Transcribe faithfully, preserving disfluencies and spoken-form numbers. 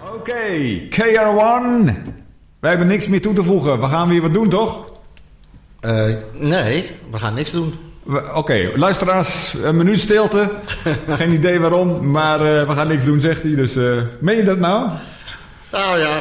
Oké, okay, K R one. Wij hebben niks meer toe te voegen. We gaan weer wat doen, toch? Uh, nee, we gaan niks doen. Oké, okay, luisteraars, een minuut stilte. Geen idee waarom, maar uh, we gaan niks doen, zegt hij. Dus uh, meen je dat nou? Nou ja.